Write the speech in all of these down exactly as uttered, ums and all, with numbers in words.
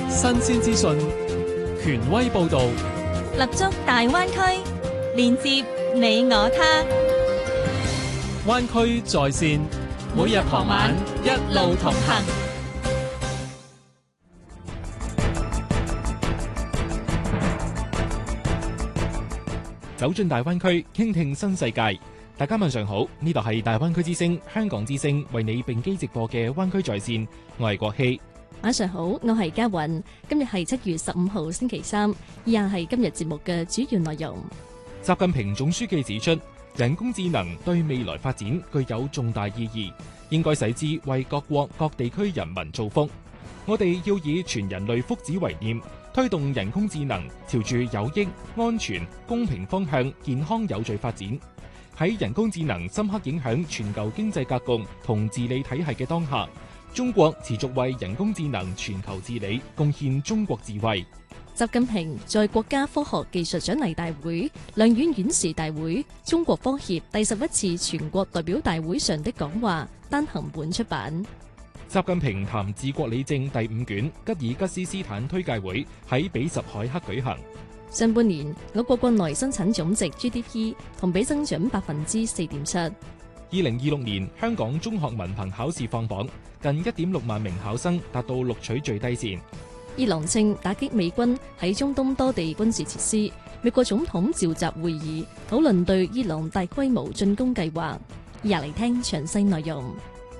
新鮮資訊，權威報導， 立足大灣區，連接你我他。 灣區在線，每日傍晚一路同行。走進大灣區，傾聽新世界。大家晚上好，呢度係大灣區之聲、香港之聲為你並機直播嘅灣區在線，我係國希。 晚上好，我係嘉韻。今日係七月十五號星期三，以下係今日節目嘅主要內容。 習近平總書記指出，人工智能對未來發展具有重大意義，應該使之為各國各地區人民造福。我哋要以全人類福祉為念，推動人工智能朝住有益、安全、公平方向健康有序發展。喺人工智能深刻影響全球經濟格局同治理體系嘅當下，中國持續為人工智能全球治理貢獻中國智慧。 習近平在國家科學技術獎勵大會、兩院院士大會、中國科協第十一次全國代表大會上的講話單行本出版。 習近平談治國理政第五卷吉爾吉斯斯坦推介會喺比什凱克舉行。 上半年我國國內生產總值 G D P 同比增長百分之四點七。 二零二六年香港中學文憑考試放榜，近一點六萬名考生達到錄取最低線。 伊朗稱打擊美軍喺中東多地軍事設施，美國總統召集會議討論對伊朗大規模進攻計劃。以下嚟聽詳細內容。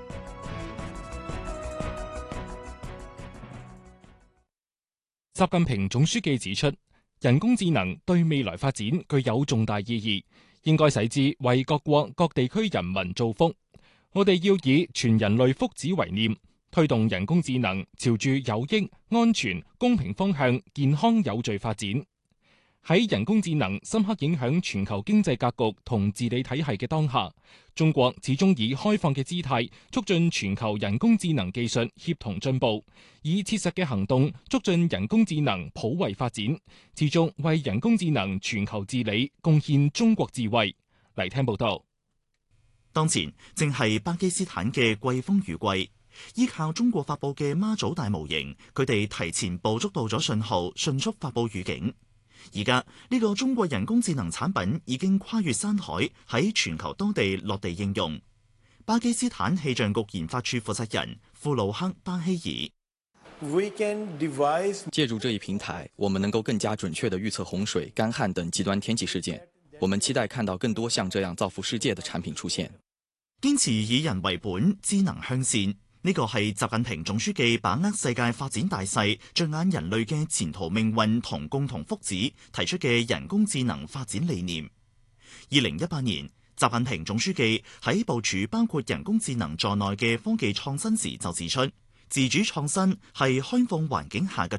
習近平總書記指出，人工智能對未來發展具有重大意義，應該使之為各國各地區人民造福。我哋要以全人類福祉為念，推動人工智能朝住有益、安全、公平方向健康有序發展。喺人工智能深刻影響全球經濟格局同治理體系嘅當下，中國始終以開放嘅姿態促進全球人工智能技術協同進步，以切實嘅行動促進人工智能普惠發展，持續為人工智能全球治理貢獻中國智慧。嚟聽報道。 當前正係巴基斯坦嘅季風雨季，依靠中國發佈嘅媽祖大模型，佢哋提前捕捉到咗信號，迅速發佈預警。而家呢個中國人工智能產品已經跨越山海，喺全球多地落地應用。巴基斯坦氣象局研發處負責人庫魯克巴希爾， 借助這一平台，我們能夠更加準確地預測洪水、乾旱等極端天氣事件。我們期待看到更多像這樣造福世界的產品出現。 堅持以人為本，智能向善。呢個係習近平總書記把握世界發展大勢、着眼人類嘅前途命運同共同福祉提出嘅人工智能發展理念。二零一八年，習近平總書記喺部署包括人工智能在內嘅科技創新時就指出，自主創新係開放環境下嘅